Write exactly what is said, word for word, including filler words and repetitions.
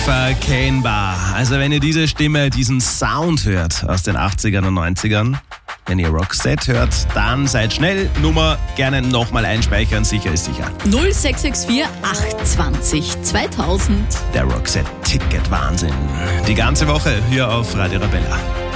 Unverkennbar. Also wenn ihr diese Stimme, diesen Sound hört aus den achtzigern und neunzigern, wenn ihr Roxette hört, dann seid schnell. Nummer gerne nochmal einspeichern, sicher ist sicher. null sechs sechs vier acht zwanzig zweitausend. Der Roxette-Ticket-Wahnsinn. Die ganze Woche hier auf Radio Arabella.